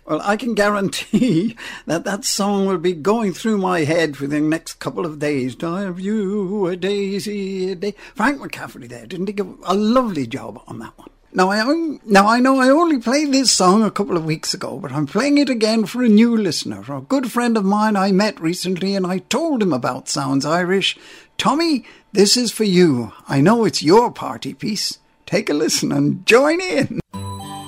Well, I can guarantee that song will be going through my head for the next couple of days. Have you a daisy a day? Frank McCaffrey there, didn't he give a lovely job on that one? Now I know I only played this song a couple of weeks ago, but I'm playing it again for a new listener, a good friend of mine I met recently, and I told him about Sounds Irish. Tommy, this is for you. I know it's your party piece. Take a listen and join in.